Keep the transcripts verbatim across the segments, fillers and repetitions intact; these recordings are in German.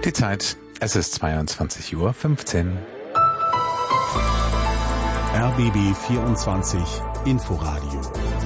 Die Zeit, es ist zweiundzwanzig Uhr fünfzehn. R B B vierundzwanzig Inforadio.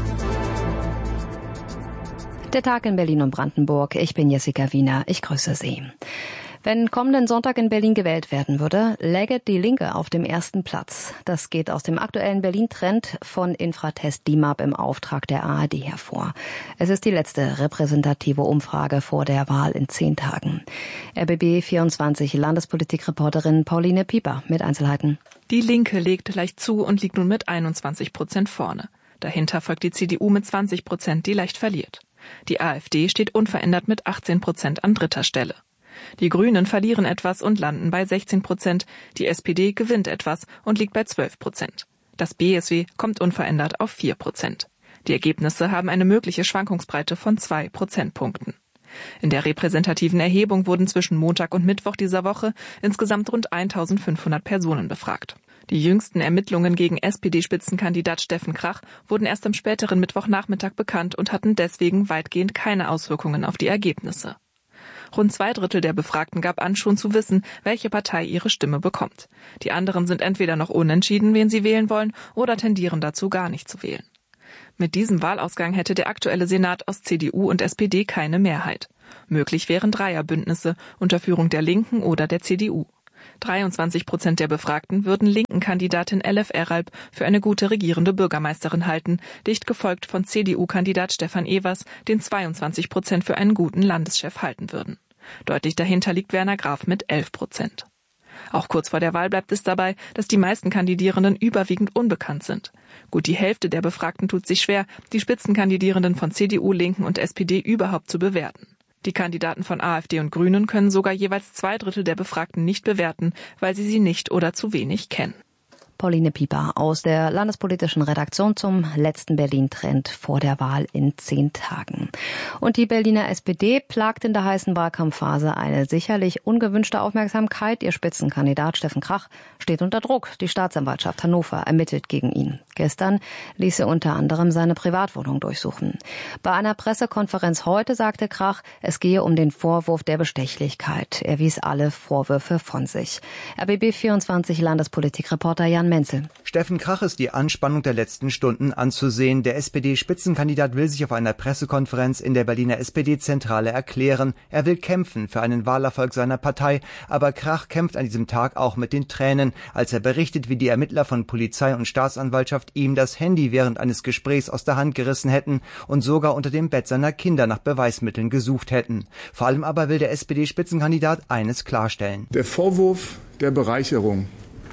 Der Tag in Berlin und Brandenburg. Ich bin Jessica Wiener. Ich grüße Sie. Wenn kommenden Sonntag in Berlin gewählt werden würde, läge die Linke auf dem ersten Platz. Das geht aus dem aktuellen Berlin-Trend von Infratest D I M A P im Auftrag der A R D hervor. Es ist die letzte repräsentative Umfrage vor der Wahl in zehn Tagen. R B B vierundzwanzig Landespolitikreporterin Pauline Pieper mit Einzelheiten. Die Linke legt leicht zu und liegt nun mit einundzwanzig Prozent vorne. Dahinter folgt die C D U mit zwanzig Prozent, die leicht verliert. Die AfD steht unverändert mit achtzehn Prozent an dritter Stelle. Die Grünen verlieren etwas und landen bei sechzehn Prozent. Die S P D gewinnt etwas und liegt bei zwölf Prozent. Das B S W kommt unverändert auf vier Prozent. Die Ergebnisse haben eine mögliche Schwankungsbreite von zwei Prozentpunkten. In der repräsentativen Erhebung wurden zwischen Montag und Mittwoch dieser Woche insgesamt rund eintausendfünfhundert Personen befragt. Die jüngsten Ermittlungen gegen S P D-Spitzenkandidat Steffen Krach wurden erst am späteren Mittwochnachmittag bekannt und hatten deswegen weitgehend keine Auswirkungen auf die Ergebnisse. Rund zwei Drittel der Befragten gab an, schon zu wissen, welche Partei ihre Stimme bekommt. Die anderen sind entweder noch unentschieden, wen sie wählen wollen, oder tendieren dazu, gar nicht zu wählen. Mit diesem Wahlausgang hätte der aktuelle Senat aus C D U und S P D keine Mehrheit. Möglich wären Dreierbündnisse unter Führung der Linken oder der C D U. dreiundzwanzig Prozent der Befragten würden linken Kandidatin Elif Eralp für eine gute regierende Bürgermeisterin halten, dicht gefolgt von C D U-Kandidat Stefan Evers, den zweiundzwanzig Prozent für einen guten Landeschef halten würden. Deutlich dahinter liegt Werner Graf mit elf Prozent. Auch kurz vor der Wahl bleibt es dabei, dass die meisten Kandidierenden überwiegend unbekannt sind. Gut die Hälfte der Befragten tut sich schwer, die Spitzenkandidierenden von C D U, Linken und S P D überhaupt zu bewerten. Die Kandidaten von AfD und Grünen können sogar jeweils zwei Drittel der Befragten nicht bewerten, weil sie sie nicht oder zu wenig kennen. Pauline Pieper aus der landespolitischen Redaktion zum letzten Berlin-Trend vor der Wahl in zehn Tagen. Und die Berliner S P D plagt in der heißen Wahlkampfphase eine sicherlich ungewünschte Aufmerksamkeit. Ihr Spitzenkandidat Steffen Krach steht unter Druck. Die Staatsanwaltschaft Hannover ermittelt gegen ihn. Gestern ließ er unter anderem seine Privatwohnung durchsuchen. Bei einer Pressekonferenz heute sagte Krach, es gehe um den Vorwurf der Bestechlichkeit. Er wies alle Vorwürfe von sich. R B B vierundzwanzig Landespolitikreporter Jan Menzel. Steffen Krach ist die Anspannung der letzten Stunden anzusehen. Der S P D-Spitzenkandidat will sich auf einer Pressekonferenz in der Berliner S P D-Zentrale erklären. Er will kämpfen für einen Wahlerfolg seiner Partei. Aber Krach kämpft an diesem Tag auch mit den Tränen, als er berichtet, wie die Ermittler von Polizei und Staatsanwaltschaft ihm das Handy während eines Gesprächs aus der Hand gerissen hätten und sogar unter dem Bett seiner Kinder nach Beweismitteln gesucht hätten. Vor allem aber will der S P D-Spitzenkandidat eines klarstellen. Der Vorwurf der Bereicherung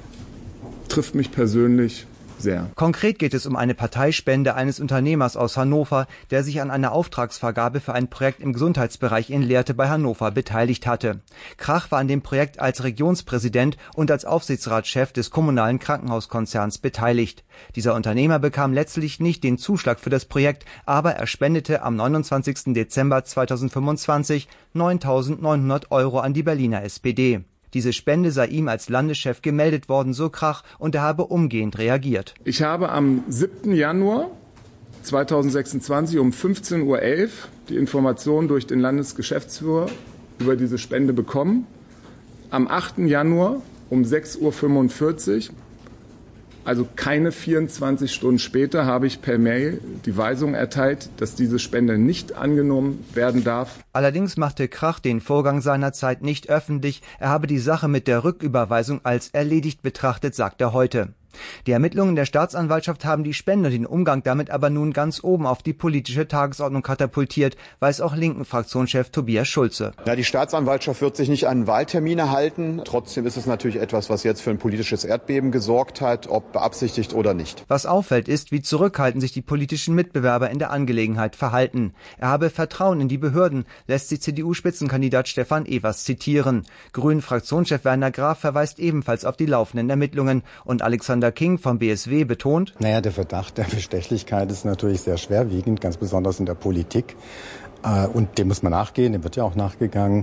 trifft mich persönlich sehr. Konkret geht es um eine Parteispende eines Unternehmers aus Hannover, der sich an einer Auftragsvergabe für ein Projekt im Gesundheitsbereich in Lehrte bei Hannover beteiligt hatte. Krach war an dem Projekt als Regionspräsident und als Aufsichtsratschef des kommunalen Krankenhauskonzerns beteiligt. Dieser Unternehmer bekam letztlich nicht den Zuschlag für das Projekt, aber er spendete am neunundzwanzigsten Dezember zweitausendfünfundzwanzig neuntausendneunhundert Euro an die Berliner S P D. Diese Spende sei ihm als Landeschef gemeldet worden, so Krach, und er habe umgehend reagiert. Ich habe am siebten Januar zweitausendsechsundzwanzig um fünfzehn Uhr elf die Information durch den Landesgeschäftsführer über diese Spende bekommen. Am achten Januar um sechs Uhr fünfundvierzig, also keine vierundzwanzig Stunden später, habe ich per Mail die Weisung erteilt, dass diese Spende nicht angenommen werden darf. Allerdings machte Krach den Vorgang seinerzeit nicht öffentlich. Er habe die Sache mit der Rücküberweisung als erledigt betrachtet, sagt er heute. Die Ermittlungen der Staatsanwaltschaft haben die Spende und den Umgang damit aber nun ganz oben auf die politische Tagesordnung katapultiert, weiß auch Linken-Fraktionschef Tobias Schulze. Ja, die Staatsanwaltschaft wird sich nicht an Wahltermine halten. Trotzdem ist es natürlich etwas, was jetzt für ein politisches Erdbeben gesorgt hat, ob beabsichtigt oder nicht. Was auffällt, ist, wie zurückhaltend sich die politischen Mitbewerber in der Angelegenheit verhalten. Er habe Vertrauen in die Behörden, lässt sich C D U-Spitzenkandidat Stefan Evers zitieren. Grünen-Fraktionschef Werner Graf verweist ebenfalls auf die laufenden Ermittlungen und Alexander King vom B S W betont: Naja, der Verdacht der Bestechlichkeit ist natürlich sehr schwerwiegend, ganz besonders in der Politik. Und dem muss man nachgehen, dem wird ja auch nachgegangen.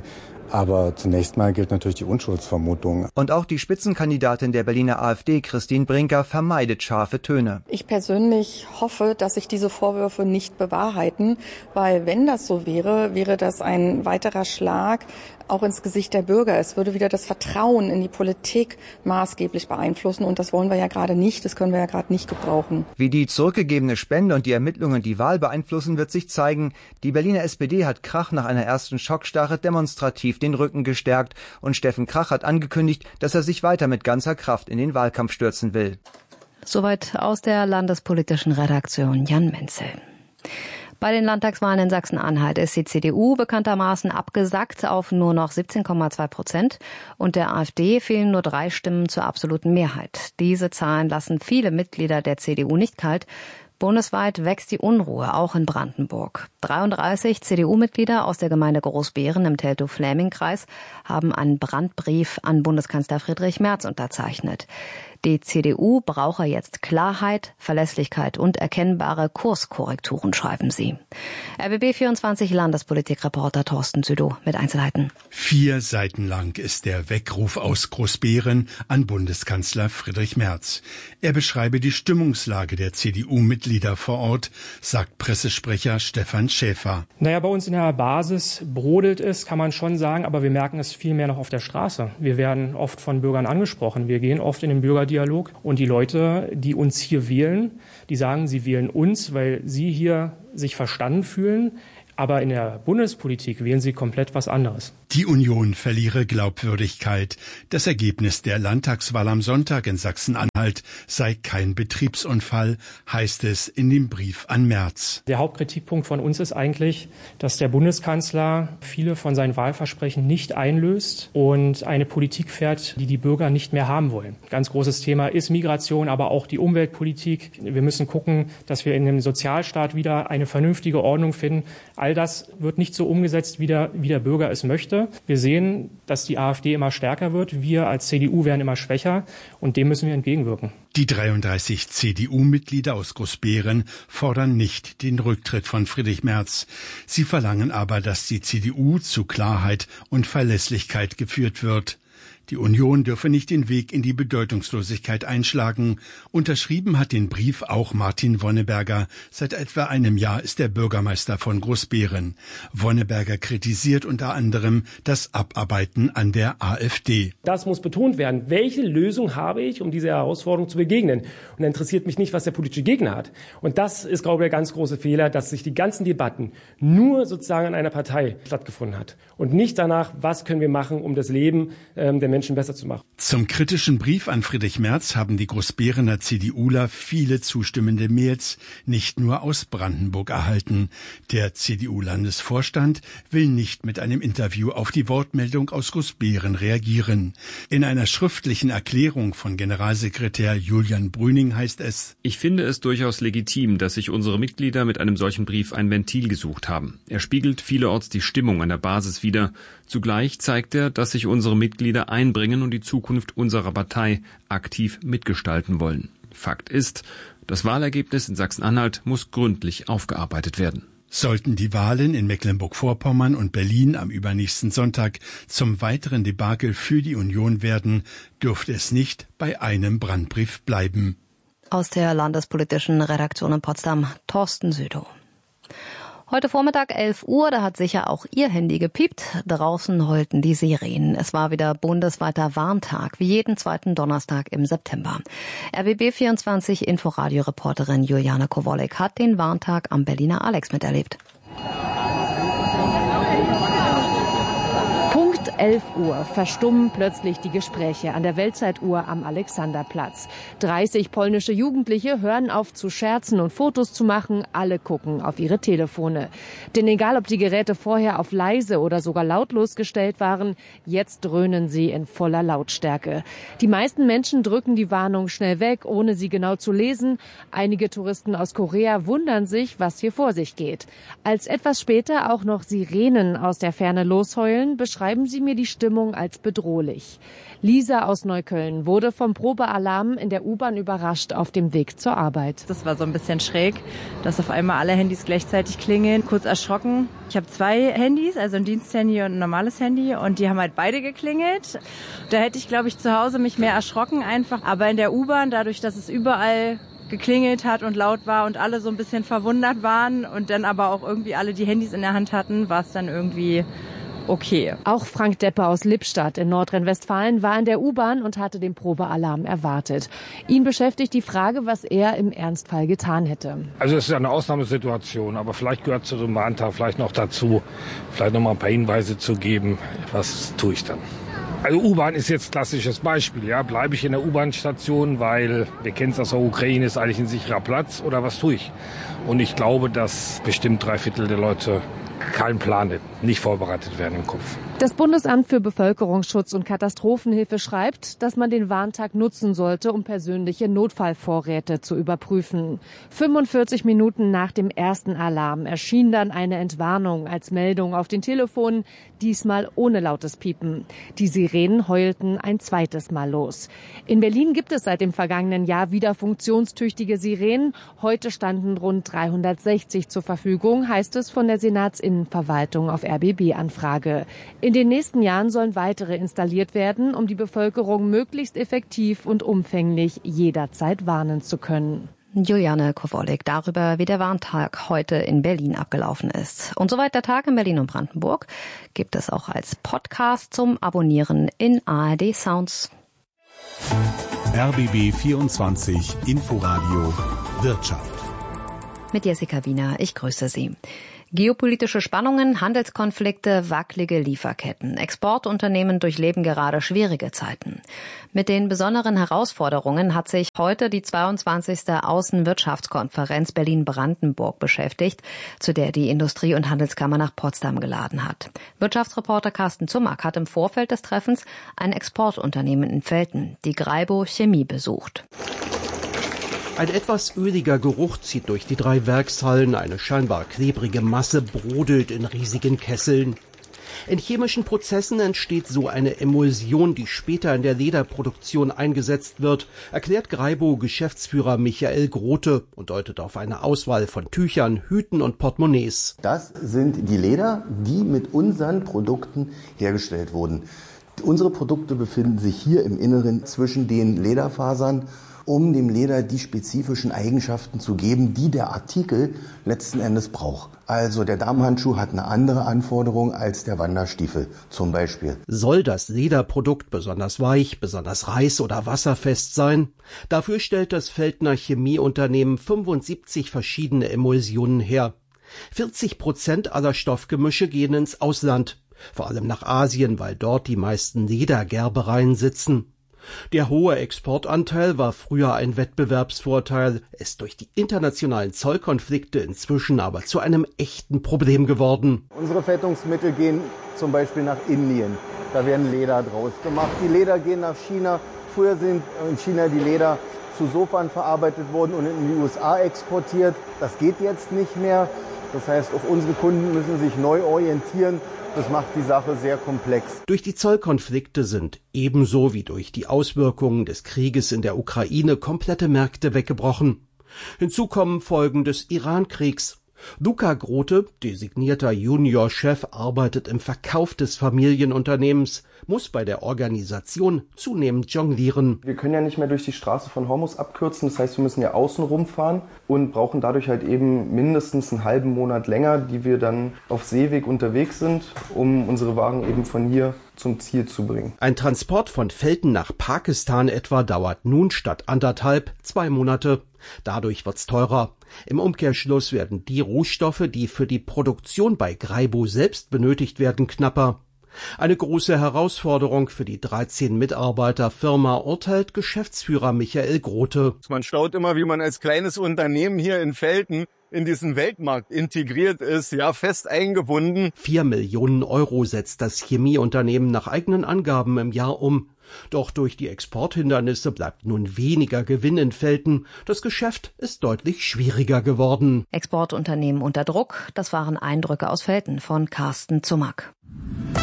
Aber zunächst mal gilt natürlich die Unschuldsvermutung. Und auch die Spitzenkandidatin der Berliner AfD, Christine Brinker, vermeidet scharfe Töne. Ich persönlich hoffe, dass sich diese Vorwürfe nicht bewahrheiten, weil wenn das so wäre, wäre das ein weiterer Schlag auch ins Gesicht der Bürger. Es würde wieder das Vertrauen in die Politik maßgeblich beeinflussen und das wollen wir ja gerade nicht, das können wir ja gerade nicht gebrauchen. Wie die zurückgegebene Spende und die Ermittlungen die Wahl beeinflussen, wird sich zeigen. Die Berliner S P D hat Krach nach einer ersten Schockstarre demonstrativ den Rücken gestärkt und Steffen Krach hat angekündigt, dass er sich weiter mit ganzer Kraft in den Wahlkampf stürzen will. Soweit aus der landespolitischen Redaktion Jan Menzel. Bei den Landtagswahlen in Sachsen-Anhalt ist die C D U bekanntermaßen abgesackt auf nur noch siebzehn Komma zwei Prozent und der AfD fehlen nur drei Stimmen zur absoluten Mehrheit. Diese Zahlen lassen viele Mitglieder der C D U nicht kalt. Bundesweit wächst die Unruhe, auch in Brandenburg. dreiunddreißig C D U-Mitglieder aus der Gemeinde Großbeeren im Teltow-Fläming-Kreis haben einen Brandbrief an Bundeskanzler Friedrich Merz unterzeichnet. Die C D U brauche jetzt Klarheit, Verlässlichkeit und erkennbare Kurskorrekturen, schreiben sie. R B B vierundzwanzig Landespolitikreporter Thorsten Südow mit Einzelheiten. Vier Seiten lang ist der Weckruf aus Großbeeren an Bundeskanzler Friedrich Merz. Er beschreibe die Stimmungslage der C D U-Mitglieder vor Ort, sagt Pressesprecher Stefan Schäfer. Naja, bei uns in der Basis brodelt es, kann man schon sagen, aber wir merken es viel mehr noch auf der Straße. Wir werden oft von Bürgern angesprochen. Wir gehen oft in den Bürgerdialog und die Leute, die uns hier wählen, die sagen, sie wählen uns, weil sie hier sich verstanden fühlen. Aber in der Bundespolitik wählen sie komplett was anderes. Die Union verliere Glaubwürdigkeit. Das Ergebnis der Landtagswahl am Sonntag in Sachsen-Anhalt sei kein Betriebsunfall, heißt es in dem Brief an Merz. Der Hauptkritikpunkt von uns ist eigentlich, dass der Bundeskanzler viele von seinen Wahlversprechen nicht einlöst und eine Politik fährt, die die Bürger nicht mehr haben wollen. Ganz großes Thema ist Migration, aber auch die Umweltpolitik. Wir müssen gucken, dass wir in einem Sozialstaat wieder eine vernünftige Ordnung finden. All das wird nicht so umgesetzt, wie der, wie der Bürger es möchte. Wir sehen, dass die AfD immer stärker wird. Wir als C D U werden immer schwächer und dem müssen wir entgegenwirken. Die dreiunddreißig C D U-Mitglieder aus Großbeeren fordern nicht den Rücktritt von Friedrich Merz. Sie verlangen aber, dass die C D U zu Klarheit und Verlässlichkeit geführt wird. Die Union dürfe nicht den Weg in die Bedeutungslosigkeit einschlagen. Unterschrieben hat den Brief auch Martin Wonneberger. Seit etwa einem Jahr ist er Bürgermeister von Großbeeren. Wonneberger kritisiert unter anderem das Abarbeiten an der AfD. Das muss betont werden. Welche Lösung habe ich, um dieser Herausforderung zu begegnen? Und da interessiert mich nicht, was der politische Gegner hat. Und das ist, glaube ich, der ganz große Fehler, dass sich die ganzen Debatten nur sozusagen an einer Partei stattgefunden hat. Und nicht danach, was können wir machen, um das Leben ähm, der Menschen besser zu machen. Zum kritischen Brief an Friedrich Merz haben die Großbeerener CDUler viele zustimmende Mails, nicht nur aus Brandenburg, erhalten. Der C D U-Landesvorstand will nicht mit einem Interview auf die Wortmeldung aus Großbeeren reagieren. In einer schriftlichen Erklärung von Generalsekretär Julian Brüning heißt es: Ich finde es durchaus legitim, dass sich unsere Mitglieder mit einem solchen Brief ein Ventil gesucht haben. Er spiegelt vielerorts die Stimmung an der Basis wider. Zugleich zeigt er, dass sich unsere Mitglieder einbringen und die Zukunft unserer Partei aktiv mitgestalten wollen. Fakt ist, das Wahlergebnis in Sachsen-Anhalt muss gründlich aufgearbeitet werden. Sollten die Wahlen in Mecklenburg-Vorpommern und Berlin am übernächsten Sonntag zum weiteren Debakel für die Union werden, dürfte es nicht bei einem Brandbrief bleiben. Aus der landespolitischen Redaktion in Potsdam, Thorsten Südow. Heute Vormittag elf Uhr, da hat sicher auch Ihr Handy gepiept. Draußen heulten die Sirenen. Es war wieder bundesweiter Warntag, wie jeden zweiten Donnerstag im September. R B B vierundzwanzig Inforadio-Reporterin Juliane Kowolek hat den Warntag am Berliner Alex miterlebt. elf Uhr verstummen plötzlich die Gespräche an der Weltzeituhr am Alexanderplatz. dreißig polnische Jugendliche hören auf zu scherzen und Fotos zu machen. Alle gucken auf ihre Telefone. Denn egal, ob die Geräte vorher auf leise oder sogar lautlos gestellt waren, jetzt dröhnen sie in voller Lautstärke. Die meisten Menschen drücken die Warnung schnell weg, ohne sie genau zu lesen. Einige Touristen aus Korea wundern sich, was hier vor sich geht. Als etwas später auch noch Sirenen aus der Ferne losheulen, beschreiben sie mir die Stimmung als bedrohlich. Lisa aus Neukölln wurde vom Probealarm in der U-Bahn überrascht auf dem Weg zur Arbeit. Das war so ein bisschen schräg, dass auf einmal alle Handys gleichzeitig klingeln. Kurz erschrocken. Ich habe zwei Handys, also ein Diensthandy und ein normales Handy, und die haben halt beide geklingelt. Da hätte ich, glaube ich, zu Hause mich mehr erschrocken einfach. Aber in der U-Bahn, dadurch, dass es überall geklingelt hat und laut war und alle so ein bisschen verwundert waren und dann aber auch irgendwie alle die Handys in der Hand hatten, war es dann irgendwie okay. Auch Frank Deppe aus Lippstadt in Nordrhein-Westfalen war in der U-Bahn und hatte den Probealarm erwartet. Ihn beschäftigt die Frage, was er im Ernstfall getan hätte. Also es ist eine Ausnahmesituation, aber vielleicht gehört zu dem Warntag vielleicht noch dazu, vielleicht noch mal ein paar Hinweise zu geben, was tue ich dann. Also U-Bahn ist jetzt klassisches Beispiel. Ja, bleibe ich in der U-Bahn-Station, weil wir kennen es aus der Ukraine, ist eigentlich ein sicherer Platz, oder was tue ich? Und ich glaube, dass bestimmt drei Viertel der Leute keinen Plan hätten, nicht vorbereitet werden im Kopf. Das Bundesamt für Bevölkerungsschutz und Katastrophenhilfe schreibt, dass man den Warntag nutzen sollte, um persönliche Notfallvorräte zu überprüfen. fünfundvierzig Minuten nach dem ersten Alarm erschien dann eine Entwarnung als Meldung auf den Telefonen, diesmal ohne lautes Piepen. Die Sirenen heulten ein zweites Mal los. In Berlin gibt es seit dem vergangenen Jahr wieder funktionstüchtige Sirenen. Heute standen rund dreihundertsechzig zur Verfügung, heißt es von der Senatsinnenverwaltung auf R B B-Anfrage. In den nächsten Jahren sollen weitere installiert werden, um die Bevölkerung möglichst effektiv und umfänglich jederzeit warnen zu können. Juliane Kowolik darüber, wie der Warntag heute in Berlin abgelaufen ist. Und soweit der Tag in Berlin und Brandenburg gibt es auch als Podcast zum Abonnieren in A R D Sounds. R B B vierundzwanzig Inforadio Wirtschaft. Mit Jessica Wiener, ich grüße Sie. Geopolitische Spannungen, Handelskonflikte, wackelige Lieferketten. Exportunternehmen durchleben gerade schwierige Zeiten. Mit den besonderen Herausforderungen hat sich heute die zweiundzwanzigste Außenwirtschaftskonferenz Berlin-Brandenburg beschäftigt, zu der die Industrie- und Handelskammer nach Potsdam geladen hat. Wirtschaftsreporter Carsten Zummack hat im Vorfeld des Treffens ein Exportunternehmen in Velten, die Graibo Chemie, besucht. Ein etwas öliger Geruch zieht durch die drei Werkshallen, eine scheinbar klebrige Masse brodelt in riesigen Kesseln. In chemischen Prozessen entsteht so eine Emulsion, die später in der Lederproduktion eingesetzt wird, erklärt Graibo-Geschäftsführer Michael Grote und deutet auf eine Auswahl von Tüchern, Hüten und Portemonnaies. Das sind die Leder, die mit unseren Produkten hergestellt wurden. Unsere Produkte befinden sich hier im Inneren zwischen den Lederfasern, um dem Leder die spezifischen Eigenschaften zu geben, die der Artikel letzten Endes braucht. Also der Damenhandschuh hat eine andere Anforderung als der Wanderstiefel zum Beispiel. Soll das Lederprodukt besonders weich, besonders reiß- oder wasserfest sein? Dafür stellt das Veltner Chemieunternehmen fünfundsiebzig verschiedene Emulsionen her. vierzig Prozent aller Stoffgemische gehen ins Ausland, vor allem nach Asien, weil dort die meisten Ledergerbereien sitzen. Der hohe Exportanteil war früher ein Wettbewerbsvorteil, ist durch die internationalen Zollkonflikte inzwischen aber zu einem echten Problem geworden. Unsere Fettungsmittel gehen zum Beispiel nach Indien. Da werden Leder draus gemacht. Die Leder gehen nach China. Früher sind in China die Leder zu Sofan verarbeitet worden und in die U S A exportiert. Das geht jetzt nicht mehr. Das heißt, auch unsere Kunden müssen sich neu orientieren. Das macht die Sache sehr komplex. Durch die Zollkonflikte sind ebenso wie durch die Auswirkungen des Krieges in der Ukraine komplette Märkte weggebrochen. Hinzu kommen Folgen des Iran-Kriegs. Luca Grote, designierter Juniorchef, arbeitet im Verkauf des Familienunternehmens, muss bei der Organisation zunehmend jonglieren. Wir können ja nicht mehr durch die Straße von Hormuz abkürzen, das heißt, wir müssen ja außen rumfahren und brauchen dadurch halt eben mindestens einen halben Monat länger, die wir dann auf Seeweg unterwegs sind, um unsere Waren eben von hier zum Ziel zu bringen. Ein Transport von Velten nach Pakistan etwa dauert nun statt anderthalb zwei Monate. Dadurch wird's teurer. Im Umkehrschluss werden die Rohstoffe, die für die Produktion bei Graibo selbst benötigt werden, knapper. Eine große Herausforderung für die dreizehn Mitarbeiter-Firma, urteilt Geschäftsführer Michael Grote. Man staut immer, wie man als kleines Unternehmen hier in Velten in diesen Weltmarkt integriert ist, ja, fest eingebunden. Vier Millionen Euro setzt das Chemieunternehmen nach eigenen Angaben im Jahr um. Doch durch die Exporthindernisse bleibt nun weniger Gewinn in Velten. Das Geschäft ist deutlich schwieriger geworden. Exportunternehmen unter Druck, das waren Eindrücke aus Velten von Carsten Zummack.